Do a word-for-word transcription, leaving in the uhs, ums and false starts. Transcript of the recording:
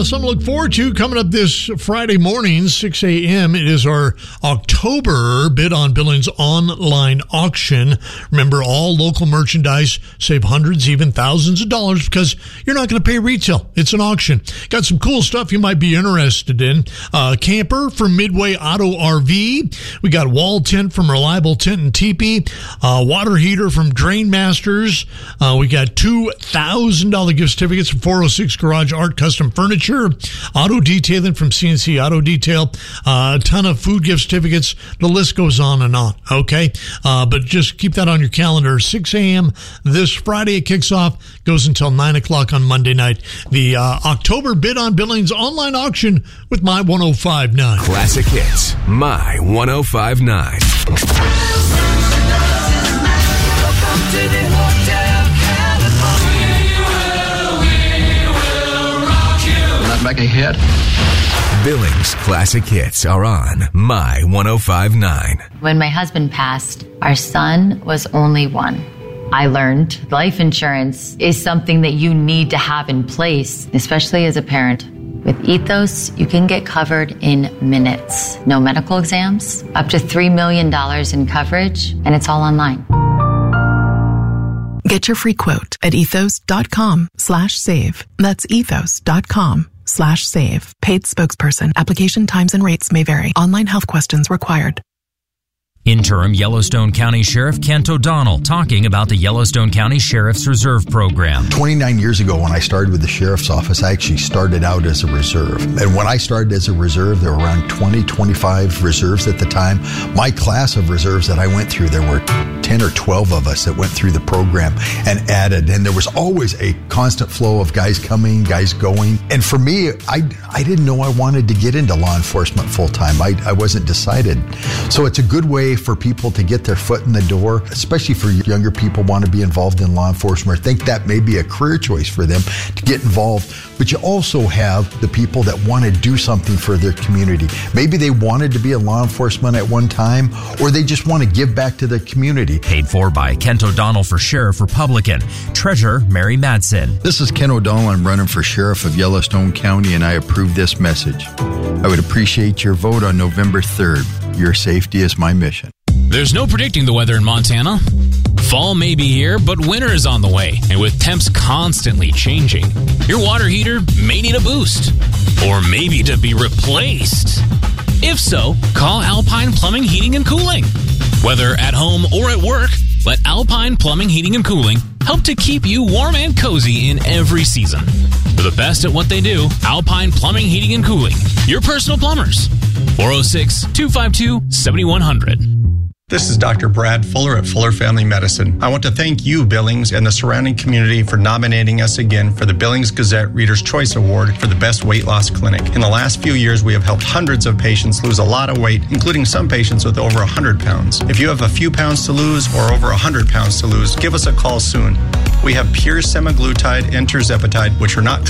something to look forward to coming up this Friday morning, six a.m. It is our October Bid on Billings online auction. Remember, all local merchandise save hundreds, even thousands of dollars because you're not going to pay retail. It's an auction. Got some cool stuff you might be interested in. Uh, camper from Midway Auto R V. We got wall tent from Reliable Tent and Teepee. Uh, water heater from Drain Masters. Uh, we got two thousand dollars gift certificates from four oh six Garage Art Custom Furniture. Auto detailing from C N C Auto Detail. Uh, a ton of food gift certificates. The list goes on and on. Okay. Uh, but just keep that on your calendar. six a.m. this Friday. It kicks off. Goes until nine o'clock on Monday night. The uh, October Bid on Billings online auction with My one oh five point nine. Classic Hits. My one oh five point nine. Make a hit. Billings Classic Hits are on My one oh five point nine. When my husband passed, our son was only one. I learned life insurance is something that you need to have in place, especially as a parent. With Ethos, you can get covered in minutes. No medical exams, up to three million dollars in coverage, and it's all online. Get your free quote at ethos.com slash save. That's ethos.com slash save. Paid spokesperson. Application times and rates may vary. Online health questions required. Interim Yellowstone County Sheriff Kent O'Donnell talking about the Yellowstone County Sheriff's Reserve Program. twenty-nine years ago when I started with the Sheriff's Office, I actually started out as a reserve. And when I started as a reserve, there were around twenty, twenty-five reserves at the time. My class of reserves that I went through, there were ten or twelve of us that went through the program and added. And there was always a constant flow of guys coming, guys going. And for me, I, I didn't know I wanted to get into law enforcement full time. I, I wasn't decided. So it's a good way for people to get their foot in the door, especially for younger people who want to be involved in law enforcement or think that may be a career choice for them to get involved. But you also have the people that want to do something for their community. Maybe they wanted to be in law enforcement at one time, or they just want to give back to the community. Paid for by Kent O'Donnell for Sheriff Republican. Treasurer Mary Madsen. This is Ken O'Donnell. I'm running for Sheriff of Yellowstone County, and I approve this message. I would appreciate your vote on November third. Your safety is my mission. There's no predicting the weather in Montana. Fall may be here, but winter is on the way, and with temps constantly changing, your water heater may need a boost, or maybe to be replaced. If so, call Alpine Plumbing, Heating, and Cooling. Whether at home or at work, let Alpine Plumbing, Heating, and Cooling help to keep you warm and cozy in every season. For the best at what they do, Alpine Plumbing, Heating, and Cooling. Your personal plumbers. four oh six, two five two, seven one zero zero. This is Doctor Brad Fuller at Fuller Family Medicine. I want to thank you, Billings, and the surrounding community for nominating us again for the Billings Gazette Reader's Choice Award for the Best Weight Loss Clinic. In the last few years, we have helped hundreds of patients lose a lot of weight, including some patients with over one hundred pounds. If you have a few pounds to lose or over one hundred pounds to lose, give us a call soon. We have pure semaglutide and tirzepatide, which are not